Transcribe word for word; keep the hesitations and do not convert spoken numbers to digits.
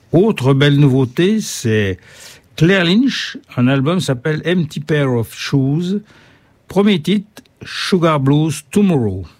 Autre belle nouveauté, c'est Claire Lynch. Un album s'appelle Empty Pair of Shoes. Premier titre, Sugar Blues Tomorrow.